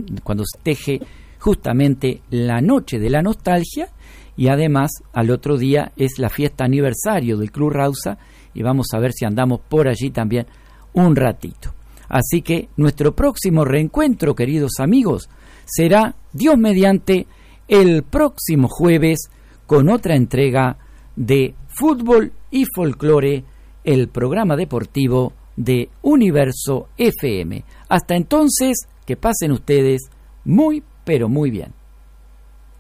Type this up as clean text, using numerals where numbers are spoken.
cuando se teje justamente la noche de la nostalgia, y además al otro día es la fiesta aniversario del Club Rausa, y vamos a ver si andamos por allí también un ratito. Así que nuestro próximo reencuentro, queridos amigos, será, Dios mediante, el próximo jueves con otra entrega de Fútbol y Folclore, el programa deportivo de Universo FM. Hasta entonces, que pasen ustedes muy, pero muy bien.